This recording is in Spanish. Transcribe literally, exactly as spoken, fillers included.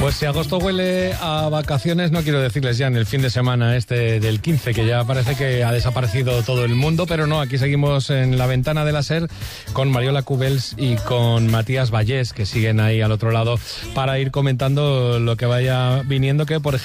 Pues si agosto huele a vacaciones, no quiero decirles ya en el fin de semana este del quince, que ya parece que ha desaparecido todo el mundo, pero no, aquí seguimos en la ventana de la SER con Mariola Cubels y con Matías Vallés, que siguen ahí al otro lado para ir comentando lo que vaya viniendo, que por ejemplo